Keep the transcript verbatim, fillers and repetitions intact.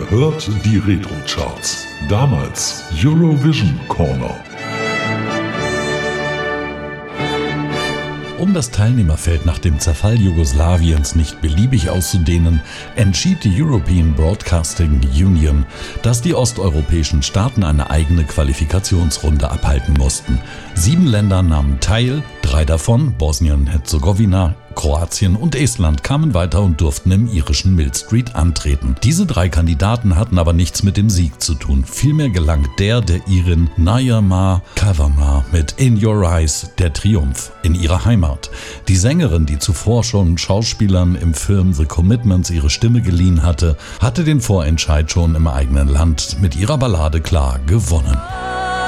Ihr hört die Retro-Charts. Damals Eurovision Corner. Um das Teilnehmerfeld nach dem Zerfall Jugoslawiens nicht beliebig auszudehnen, entschied die European Broadcasting Union, dass die osteuropäischen Staaten eine eigene Qualifikationsrunde abhalten mussten. Sieben Länder nahmen teil, drei davon, Bosnien-Herzegowina, Kroatien und Estland, kamen weiter und durften im irischen Mill Street antreten. Diese drei Kandidaten hatten aber nichts mit dem Sieg zu tun. Vielmehr gelang der der Irin Nayama Kavama mit In Your Eyes der Triumph in ihrer Heimat. Die Sängerin, die zuvor schon Schauspielern im Film The Commitments ihre Stimme geliehen hatte, hatte den Vorentscheid schon im eigenen Land mit ihrer Ballade klar gewonnen.